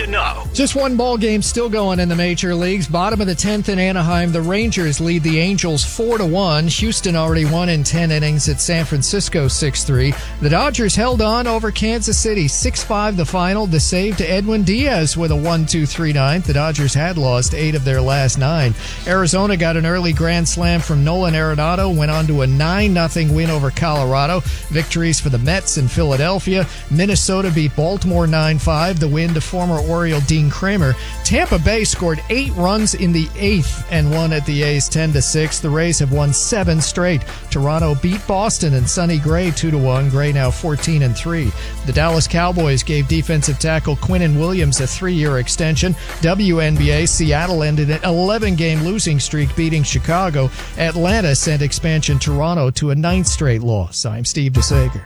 know. Just one ball game still going in the major leagues. Bottom of the 10th in Anaheim, the Rangers lead the Angels 4-1. Houston already won in 10 innings at San Francisco 6-3. The Dodgers held on over Kansas City 6-5 the final. The save to Edwin Diaz with a 1-2-3 ninth. The Dodgers had lost 8 of their last 9. Arizona got an early grand slam from Nolan Arenado, went on to a 9-0 win over Colorado. Victories for the Mets and Philadelphia. Minnesota beat Baltimore 9-5, the win to former Oriole Dean Kramer. Tampa Bay scored 8 runs in the 8th and won at the A's 10-6. The Rays have won 7 straight. Toronto beat Boston and Sonny Gray 2-1. Gray now 14-3. The Dallas Cowboys gave defensive tackle Quinnen Williams a 3-year extension. WNBA, Seattle ended an 11-game losing streak beating Chicago. Atlanta sent expansion Toronto to a 9th straight loss. I'm Steve DeSager.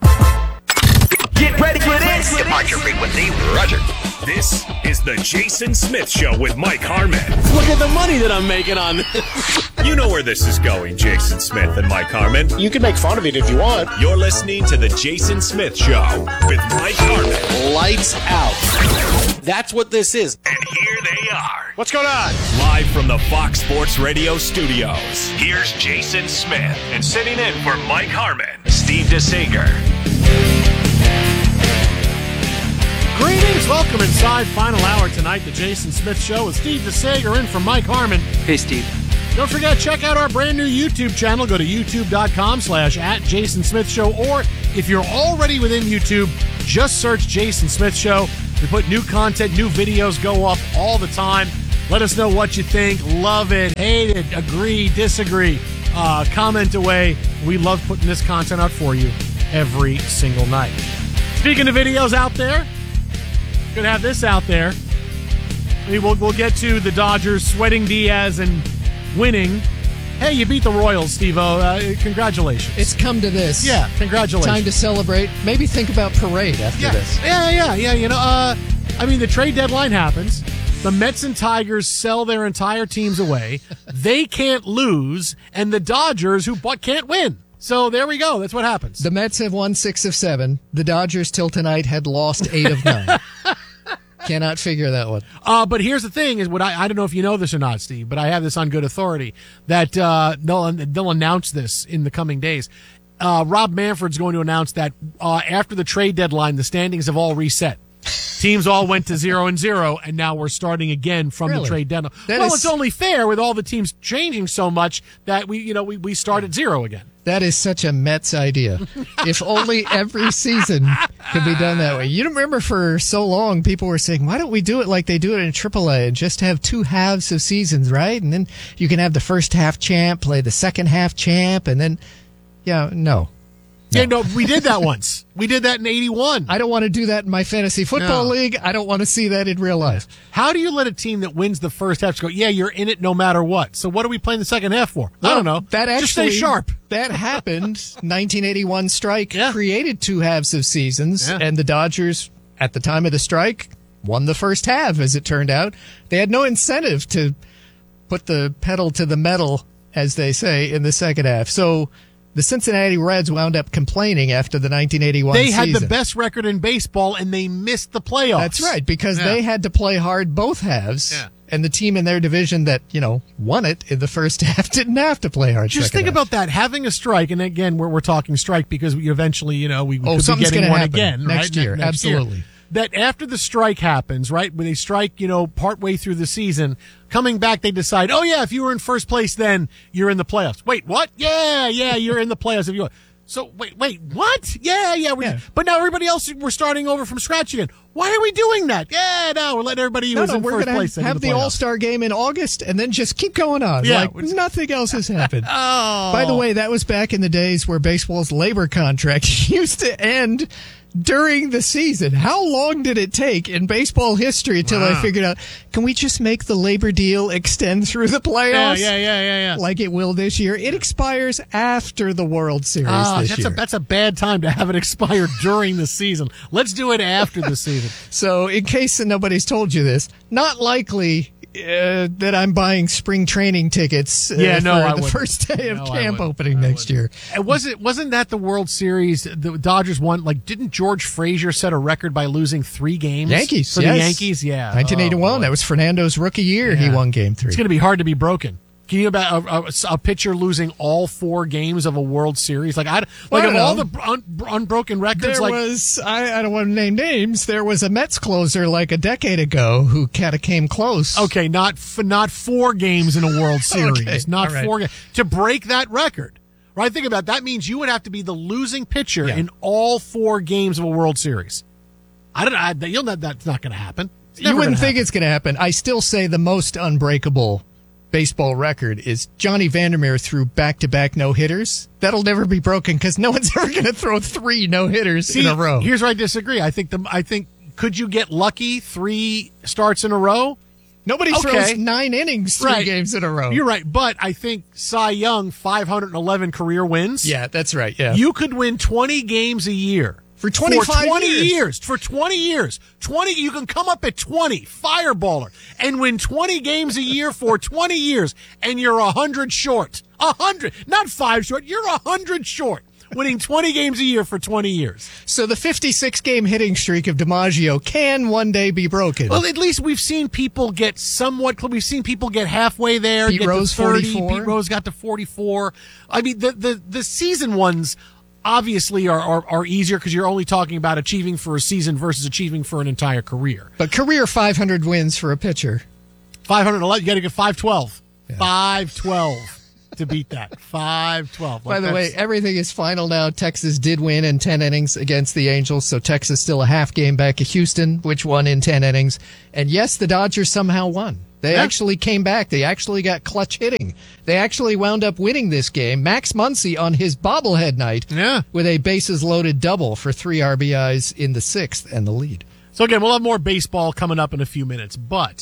Get ready for this. Departure frequency, Roger. This is the Jason Smith Show with Mike Harmon. Look at the money that I'm making on this. You know where this is going, Jason Smith and Mike Harmon. You can make fun of it if you want. You're listening to the Jason Smith Show with Mike Harmon. Lights out. That's what this is. And here they are. What's going on? Live from the Fox Sports Radio studios. Here's Jason Smith. And sitting in for Mike Harmon, Steve DeSager. Greetings, welcome inside final hour tonight, the Jason Smith Show with Steve DeSager in for Mike Harmon. Hey, Steve. Don't forget, check out our brand new YouTube channel. Go to youtube.com/@JasonSmithShow, or if you're already within YouTube, just search Jason Smith Show. We put new content, new videos go up all the time. Let us know what you think. Love it, hate it, agree, disagree. Comment away. We love putting this content out for you every single night. Speaking of videos out there, going to have this out there. We'll get to the Dodgers sweating Diaz and winning. Hey, you beat the Royals, Steve-O. Congratulations. It's come to this. Yeah, congratulations. Time to celebrate. Maybe think about parade after this. Yeah. You know, the trade deadline happens. The Mets and Tigers sell their entire teams away. They can't lose, and the Dodgers, who can't win. So there we go. That's what happens. The Mets have won 6 of 7. The Dodgers till tonight had lost 8 of 9. Cannot figure that one. But here's the thing: is what I don't know if you know this or not, Steve, but I have this on good authority that they'll announce this in the coming days. Rob Manfred's going to announce that after the trade deadline, the standings have all reset. Teams all went to 0-0, and now we're starting again from the trade deadline. It's only fair with all the teams changing so much that we start at 0 again. That is such a Mets idea. If only every season could be done that way. You remember for so long people were saying, why don't we do it like they do it in AAA and just have 2 halves of seasons, right? And then you can have the first half champ play the second half champ, and then, no. Yeah, no, we did that once. We did that in 81. I don't want to do that in my fantasy football league. I don't want to see that in real life. How do you let a team that wins the first half go, you're in it no matter what? So what are we playing the second half for? I don't know. Just stay sharp. That happened. 1981 strike created 2 halves of seasons, and the Dodgers, at the time of the strike, won the first half, as it turned out. They had no incentive to put the pedal to the metal, as they say, in the second half. So the Cincinnati Reds wound up complaining after the 1981 season. They had the best record in baseball, and they missed the playoffs. That's right, because they had to play hard both halves. Yeah. And the team in their division that, won it in the first half didn't have to play hard. Just think about that, having a strike, and again, we're talking strike because we eventually, we could be getting one again. Next year, absolutely. Year. That after the strike happens, right, when they strike, partway through the season, coming back, they decide, if you were in first place then, you're in the playoffs. Wait, what? Yeah, you're in the playoffs if you are. So, wait, what? Yeah. But now everybody else, we're starting over from scratch again. Why are we doing that? Yeah, no, we're letting everybody who was in first place have the All-Star game in August and then just keep going on. Yeah, nothing else has happened. By the way, that was back in the days where baseball's labor contract used to end during the season. How long did it take in baseball history until I figured out, can we just make the labor deal extend through the playoffs? Yeah. Like it will this year. It expires after the World Series this year. That's a bad time to have it expire during the season. Let's do it after the season. So in case nobody's told you this, not likely that I'm buying spring training tickets for the first day of camp opening next year. Wasn't that the World Series the Dodgers won? Like, didn't George Frazier set a record by losing 3 games? Yankees, for the Yankees, yeah. 1981, that was Fernando's rookie year. Yeah. He won Game 3. It's going to be hard to be broken. Can you about a pitcher losing all 4 games of a World Series? Like all the unbroken records. I don't want to name names. There was a Mets closer like a decade ago who kind of came close. Okay, not 4 games in a World Series. Okay, not 4 games to break that record. Right? Think about it. That means you would have to be the losing pitcher in all 4 games of a World Series. You'll know that's not going to happen. You wouldn't think it's going to happen. I still say the most unbreakable baseball record is Johnny Vandermeer threw back-to-back no-hitters. That'll never be broken because no one's ever going to throw 3 no-hitters in a row. Here's where I disagree. I think could you get lucky 3 starts in a row? Nobody throws 9 innings 3 games in a row. You're right, but I think Cy Young 511 career wins. Yeah, that's right. Yeah, you could win 20 games a year. For 25 years. For 20 years. 20, you can come up at 20, fireballer, and win 20 games a year for 20 years, and you're 100 short. 100, not 5 short, you're 100 short, winning 20 games a year for 20 years. So the 56-game hitting streak of DiMaggio can one day be broken. Well, at least we've seen people get we've seen people get halfway there. Pete Rose, 44. Pete Rose got to 44. I mean, the season ones obviously are easier because you're only talking about achieving for a season versus achieving for an entire career. But career 500 wins for a pitcher. 511, you got to get 512. Yeah. 512 to beat that. 512. By the way, everything is final now. Texas did win in 10 innings against the Angels, so Texas still a half game back of Houston, which won in 10 innings. And yes, the Dodgers somehow won. They actually came back. They actually got clutch hitting. They actually wound up winning this game. Max Muncy on his bobblehead night with a bases-loaded double for 3 RBIs in the 6th and the lead. So, again, we'll have more baseball coming up in a few minutes. But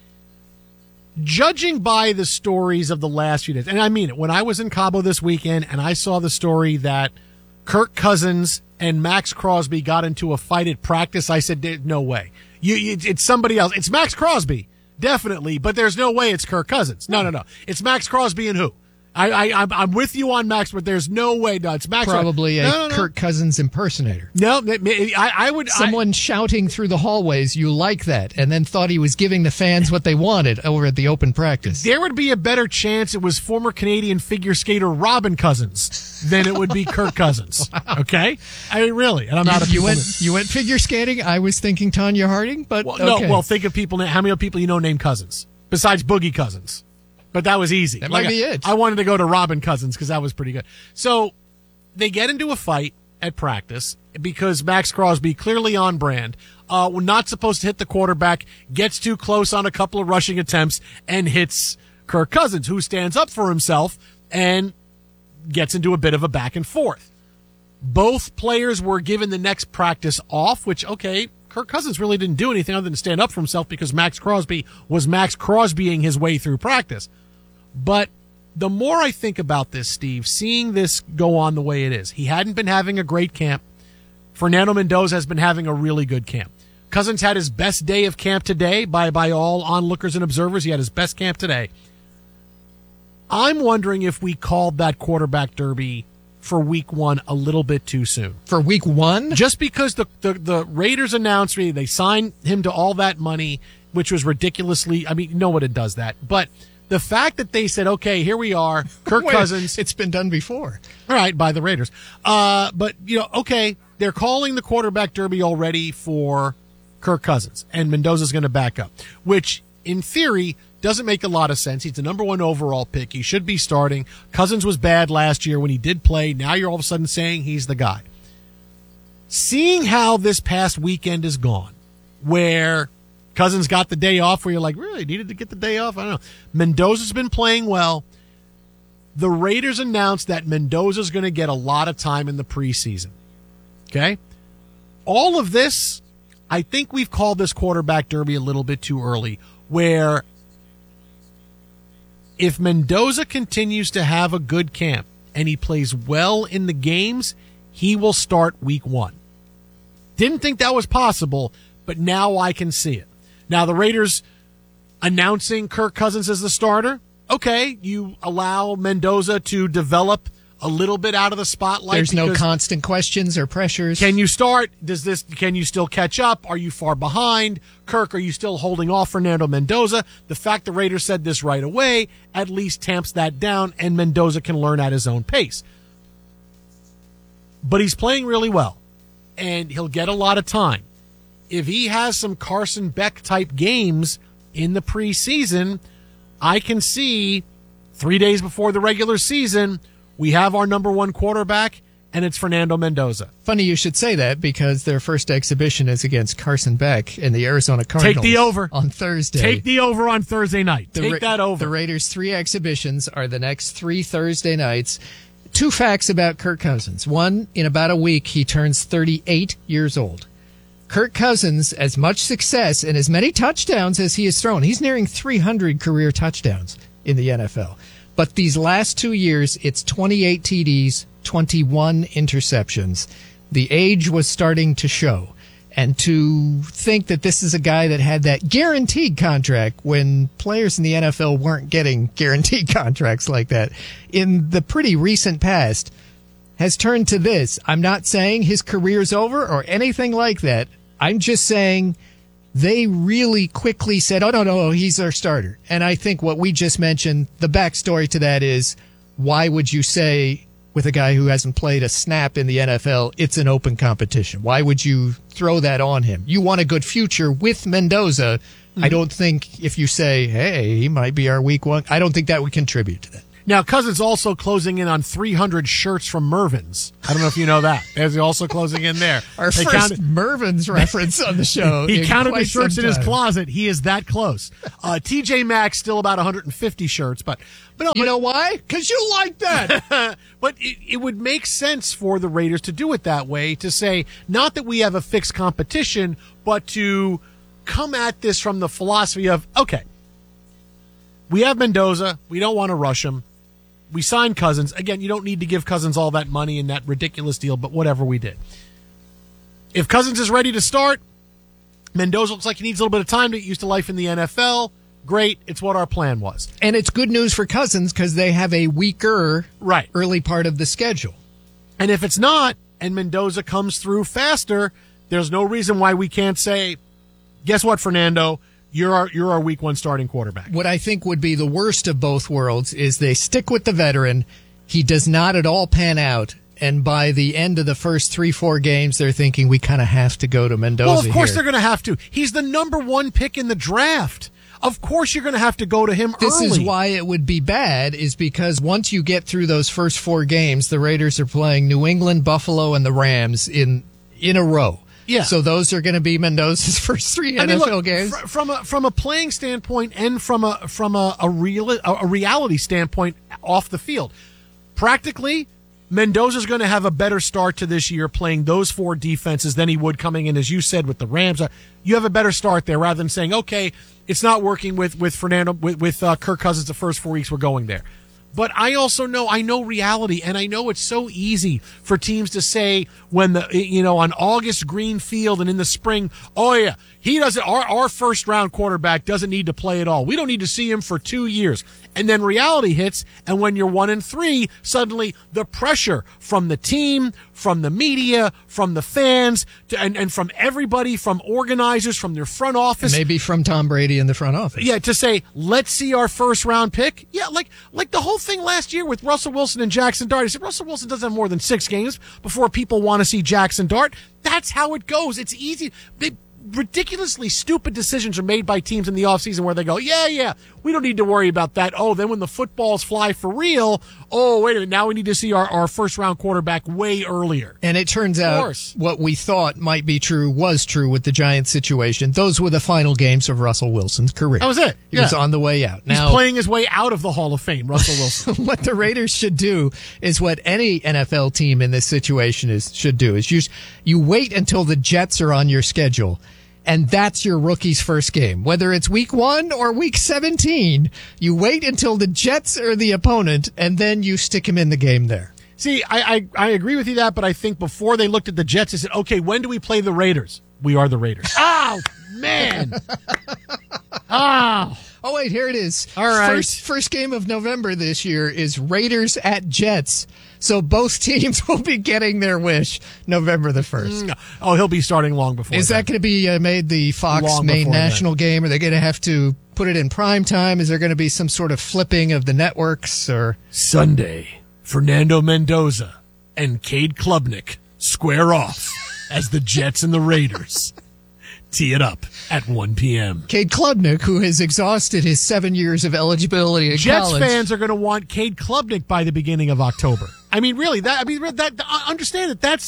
judging by the stories of the last few days, and I mean it, when I was in Cabo this weekend and I saw the story that Kirk Cousins and Max Crosby got into a fight at practice, I said, no way. It's somebody else. It's Max Crosby. Definitely, but there's no way it's Kirk Cousins. No. It's Max Crosby and who? I'm with you on Max, but there's no way. No, it's Max. Probably a Kirk Cousins impersonator. No, I would. Someone shouting through the hallways, you like that, and then thought he was giving the fans what they wanted over at the open practice. There would be a better chance it was former Canadian figure skater Robin Cousins than it would be Kirk Cousins. Wow. Okay? I mean, really. And I'm not a you went figure skating? I was thinking Tanya Harding, but okay. No, think of people. How many people you know named Cousins? Besides Boogie Cousins. But that was easy. That might be it. I wanted to go to Robin Cousins because that was pretty good. So they get into a fight at practice because Max Crosby, clearly on brand, not supposed to hit the quarterback, gets too close on a couple of rushing attempts and hits Kirk Cousins, who stands up for himself and gets into a bit of a back and forth. Both players were given the next practice off, which, okay, Kirk Cousins really didn't do anything other than stand up for himself because Max Crosby was Max Crosbying his way through practice. But the more I think about this, Steve, seeing this go on the way it is, he hadn't been having a great camp. Fernando Mendoza has been having a really good camp. Cousins had his best day of camp today by all onlookers and observers. He had his best camp today. I'm wondering if we called that quarterback derby for week 1 a little bit too soon. For week 1? Just because the Raiders announced they signed him to all that money, which was ridiculously, I mean, no one does that. But the fact that they said, okay, here we are, Kirk Cousins. It's been done before. All right, by the Raiders. But, okay, they're calling the quarterback derby already for Kirk Cousins, and Mendoza's going to back up, which, in theory, doesn't make a lot of sense. He's the number 1 overall pick. He should be starting. Cousins was bad last year when he did play. Now you're all of a sudden saying he's the guy. Seeing how this past weekend is gone, where Cousins got the day off, where you're like, really, needed to get the day off? I don't know. Mendoza's been playing well. The Raiders announced that Mendoza's going to get a lot of time in the preseason. Okay? All of this, I think we've called this quarterback derby a little bit too early, where if Mendoza continues to have a good camp and he plays well in the games, he will start week 1. Didn't think that was possible, but now I can see it. Now, the Raiders announcing Kirk Cousins as the starter. Okay, you allow Mendoza to develop a little bit out of the spotlight. There's no constant questions or pressures. Can you start? Can you still catch up? Are you far behind? Kirk, are you still holding off Fernando Mendoza? The fact the Raiders said this right away at least tamps that down, and Mendoza can learn at his own pace. But he's playing really well, and he'll get a lot of time. If he has some Carson Beck-type games in the preseason, I can see 3 days before the regular season, we have our number one quarterback, and it's Fernando Mendoza. Funny you should say that, because their first exhibition is against Carson Beck in the Arizona Cardinals. Take the over. On Thursday. Take the over on Thursday night. Take that over. The Raiders' 3 exhibitions are the next 3 Thursday nights. 2 facts about Kirk Cousins. One, in about a week, he turns 38 years old. Kirk Cousins, as much success and as many touchdowns as he has thrown, he's nearing 300 career touchdowns in the NFL. But these last 2 years, it's 28 TDs, 21 interceptions. The age was starting to show. And to think that this is a guy that had that guaranteed contract when players in the NFL weren't getting guaranteed contracts like that in the pretty recent past has turned to this. I'm not saying his career's over or anything like that. I'm just saying they really quickly said, oh, no, he's our starter. And I think what we just mentioned, the backstory to that is, why would you say with a guy who hasn't played a snap in the NFL, it's an open competition? Why would you throw that on him? You want a good future with Mendoza. I don't think if you say, hey, he might be our week one, I don't think that would contribute to that. Now, Cousins also closing in on 300 shirts from Mervyn's. I don't know if you know that. Is he also closing in there? Our first Mervyn's reference on the show. He counted the shirts in his closet. He is that close. TJ Maxx still about 150 shirts, but you know why? Because you like that. But it would make sense for the Raiders to do it that way, to say not that we have a fixed competition, but to come at this from the philosophy of, okay, we have Mendoza. We don't want to rush him. We signed Cousins. Again, you don't need to give Cousins all that money in that ridiculous deal, but whatever we did. If Cousins is ready to start, Mendoza looks like he needs a little bit of time to get used to life in the NFL. Great. It's what our plan was. And it's good news for Cousins because they have a weaker early part of the schedule. And if it's not, and Mendoza comes through faster, there's no reason why we can't say, guess what, Fernando? You're our week one starting quarterback. What I think would be the worst of both worlds is they stick with the veteran. He does not at all pan out. And by the end of the first 3-4 games, they're thinking we kind of have to go to Mendoza. Well, of course they're going to have to. He's the number 1 pick in the draft. Of course you're going to have to go to him This early. is why it would be bad, is because once you get through those first 4 games, the Raiders are playing New England, Buffalo, and the Rams in a row. Yeah. So those are going to be Mendoza's first 3 NFL games. From a playing standpoint and from a reality standpoint off the field, practically, Mendoza's going to have a better start to this year playing those 4 defenses than he would coming in, as you said, with the Rams. You have a better start there rather than saying, okay, it's not working with Fernando, with Kirk Cousins the first 4 weeks, we're going there. But I also know reality, and I know it's so easy for teams to say when on August green field and in the spring, oh yeah, he doesn't. Our first round quarterback doesn't need to play at all. We don't need to see him for 2 years. And then reality hits, and when you're 1-3, suddenly the pressure from the team, from the media, from the fans, and from everybody, from organizers, from their front office, maybe from Tom Brady in the front office. Yeah, to say, let's see our first round pick. Yeah, like the whole thing last year with Russell Wilson and Jackson Dart. I said Russell Wilson doesn't have more than 6 games before people want to see Jackson Dart. That's how it goes. It's easy. Ridiculously stupid decisions are made by teams in the offseason where they go, yeah, we don't need to worry about that. Oh, then when the footballs fly for real, oh, wait a minute, now we need to see our first-round quarterback way earlier. And it turns out what we thought might be true was true with the Giants situation. Those were the final games of Russell Wilson's career. That was it. He was on the way out. He's playing his way out of the Hall of Fame, Russell Wilson. What the Raiders should do is what any NFL team in this situation should do, is you wait until the Jets are on your schedule. And that's your rookie's first game. Whether it's week 1 or week 17, you wait until the Jets are the opponent, and then you stick him in the game there. See, I agree with you that, but I think before they looked at the Jets, they said, okay, when do we play the Raiders? We are the Raiders. Oh, man. Oh. right, here it is. All right. First game of November this year is Raiders at Jets. So both teams will be getting their wish November the 1st. Oh, he'll be starting long before. Is that going to be made the Fox Long main before national game? Are they going to have to put it in prime time? Is there going to be some sort of flipping of the networks? Or Sunday, Fernando Mendoza and Cade Klubnik square off as the Jets and the Raiders tee it up at 1 p.m. Cade Klubnik, who has exhausted his 7 years of eligibility in Jets college. fans are going to want Cade Klubnik by the beginning of October. I mean, really, understand that that's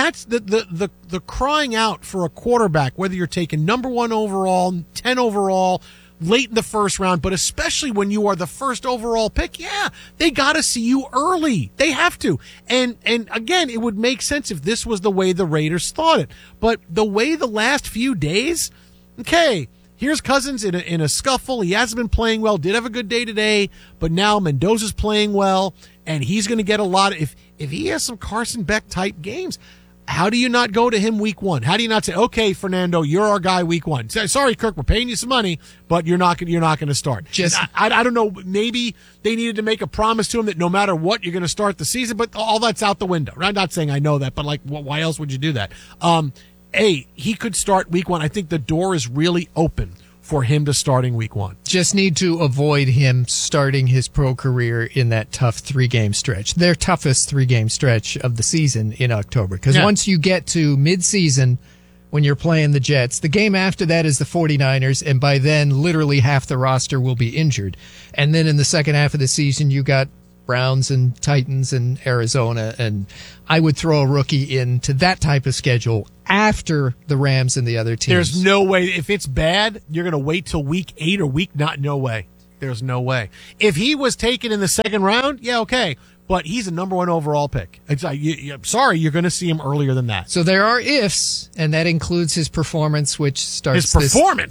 the crying out for a quarterback, whether you're taking number 1 overall, 10 overall, late in the first round, but especially when you are the first overall pick, they got to see you early. They have to. And again, it would make sense if this was the way the Raiders thought it. But the way the last few days, okay, here's Cousins in a scuffle. He hasn't been playing well, did have a good day today, but now Mendoza's playing well, and he's going to get a lot of, if he has some Carson Beck type games, how do you not go to him week 1? How do you not say, okay, Fernando, you're our guy week 1? Sorry, Kirk, we're paying you some money, but you're not going to start. I don't know. Maybe they needed to make a promise to him that no matter what, you're going to start the season, but all that's out the window. I'm not saying I know that, but why else would you do that? He could start week 1. I think the door is really open for him to starting week 1. Just need to avoid him starting his pro career in that tough 3-game stretch. Their toughest 3-game stretch of the season in October. Because once you get to mid-season, when you're playing the Jets, the game after that is the 49ers, and by then literally half the roster will be injured. And then in the second half of the season, you got Browns and Titans and Arizona, and I would throw a rookie into that type of schedule after the Rams and the other teams. There's no way. If it's bad, you're going to wait till week 8 or week 9. No way. There's no way. If he was taken in the second round, yeah, okay. But he's a number 1 overall pick. It's like, sorry, you're going to see him earlier than that. So there are ifs, and that includes his performance, which starts this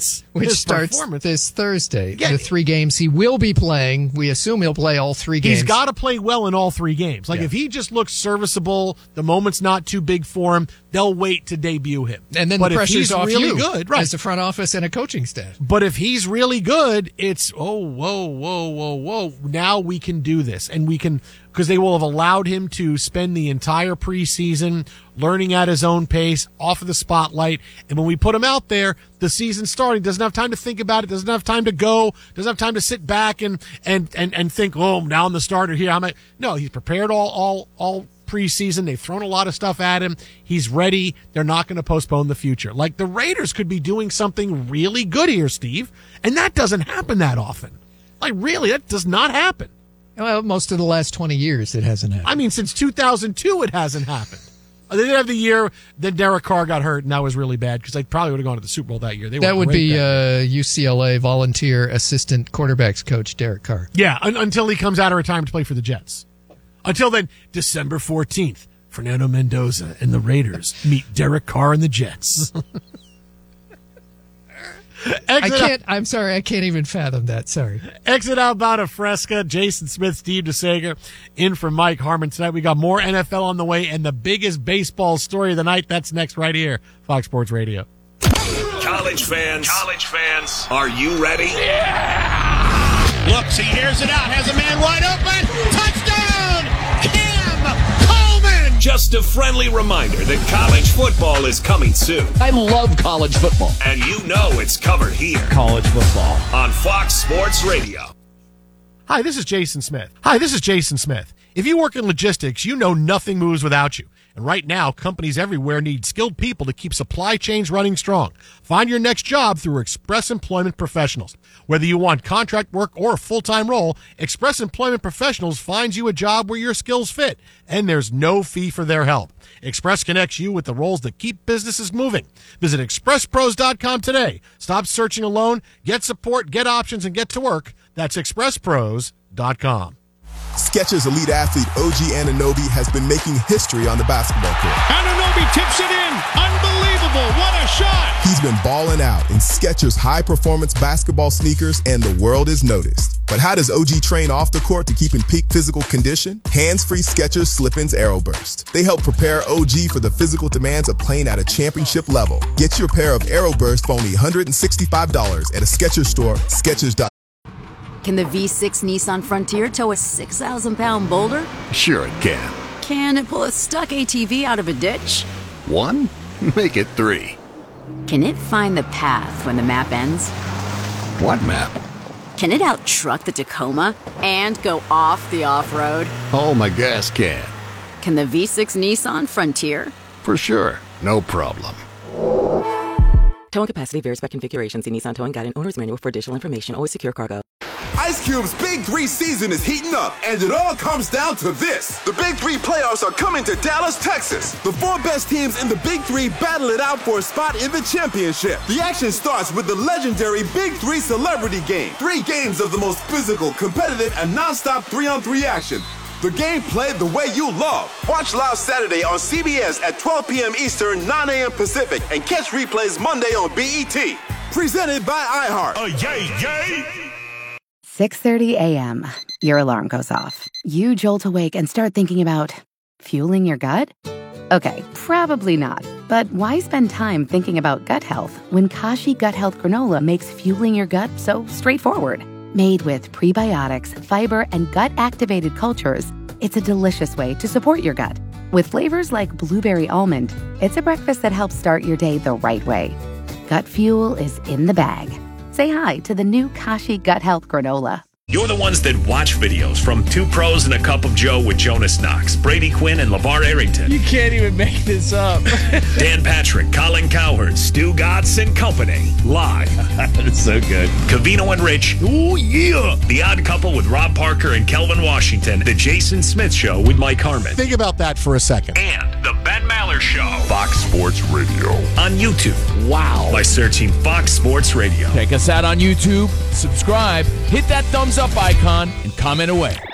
Thursday. Yeah. The 3 games he will be playing. We assume he'll play all 3 games. He's got to play well in all 3 games. If he just looks serviceable, the moment's not too big for him, they'll wait to debut him. And then but the pressure's off really you good, right, as a front office and a coaching staff. But if he's really good, it's, whoa. Now we can do this. And we can, because they will have allowed him to spend the entire preseason learning at his own pace, off of the spotlight. And when we put him out there, the season's starting. Doesn't have time to think about it. Doesn't have time to go. Doesn't have time to sit back and think, oh, now I'm the starter here. No, he's prepared all preseason. They've thrown a lot of stuff at him. He's ready. They're not going to postpone the future. Like, the Raiders could be doing something really good here, Steve, and that doesn't happen that often. Like, really, that does not happen. Well, most of the last 20 years, it hasn't happened. I mean, since 2002, it hasn't happened. They did have the year that Derek Carr got hurt, and that was really bad because they probably would have gone to the Super Bowl that year. That would be UCLA volunteer assistant quarterbacks coach Derek Carr. Yeah, until he comes out of retirement to play for the Jets. Until then, December 14th, Fernando Mendoza and the Raiders meet Derek Carr and the Jets. I'm sorry, I can't even fathom that. Sorry. Exit out Bada Fresca, Jason Smith, Steve DeSager, in for Mike Harmon tonight. We got more NFL on the way and the biggest baseball story of the night. That's next right here, Fox Sports Radio. College fans, are you ready? Yeah! Looks, he hears it out, has a man wide open. Touchdown! Cam Coleman! Just a friendly reminder that college football is coming soon. I love college football. And you know it's covered here. College football. On Fox Sports Radio. Hi, this is Jason Smith. If you work in logistics, you know nothing moves without you. And right now, companies everywhere need skilled people to keep supply chains running strong. Find your next job through Express Employment Professionals. Whether you want contract work or a full-time role, Express Employment Professionals finds you a job where your skills fit, and there's no fee for their help. Express connects you with the roles that keep businesses moving. Visit expresspros.com today. Stop searching alone. Get support, get options, and get to work. That's expresspros.com. Skechers elite athlete OG Anunoby has been making history on the basketball court. Anunoby tips it in. Unbelievable. What a shot. He's been balling out in Skechers high-performance basketball sneakers, and the world is noticed. But how does OG train off the court to keep in peak physical condition? Hands-free Skechers Slip-ins Aeroburst. They help prepare OG for the physical demands of playing at a championship level. Get your pair of Aeroburst for only $165 at a Skechers store, Skechers.com. Can the V6 Nissan Frontier tow a 6,000-pound boulder? Sure it can. Can it pull a stuck ATV out of a ditch? 1? Make it 3. Can it find the path when the map ends? What map? Can it out-truck the Tacoma and go off the off-road? Oh, my gas can. Can the V6 Nissan Frontier? For sure. No problem. Towing capacity varies by configuration. See Nissan Towing Guide and Owner's Manual for additional information. Always secure cargo. Ice Cube's Big 3 season is heating up, and it all comes down to this. The Big 3 playoffs are coming to Dallas, Texas. The 4 best teams in the Big 3 battle it out for a spot in the championship. The action starts with the legendary Big 3 Celebrity Game. 3 games of the most physical, competitive, and non-stop 3-on-3 action. The game played the way you love. Watch live Saturday on CBS at 12 p.m. Eastern, 9 a.m. Pacific, and catch replays Monday on BET. Presented by iHeart. Oh, yay, yay! 6:30 a.m. Your alarm goes off. You jolt awake and start thinking about fueling your gut? Okay, probably not. But why spend time thinking about gut health when Kashi Gut Health Granola makes fueling your gut so straightforward? Made with prebiotics, fiber, and gut-activated cultures, it's a delicious way to support your gut. With flavors like blueberry almond, it's a breakfast that helps start your day the right way. Gut fuel is in the bag. Say hi to the new Kashi Gut Health Granola. You're the ones that watch videos from Two Pros and a Cup of Joe with Jonas Knox, Brady Quinn, and LeVar Arrington. You can't even make this up. Dan Patrick, Colin Cowherd, Stu Gatz, and company. Live. That's so good. Covino and Rich. Ooh, yeah. The Odd Couple with Rob Parker and Kelvin Washington. The Jason Smith Show with Mike Harmon. Think about that for a second. And the Ben Maller Show. Fox Sports Radio. On YouTube. Wow. By searching Fox Sports Radio. Check us out on YouTube. Subscribe. Hit that thumbs up icon and comment away.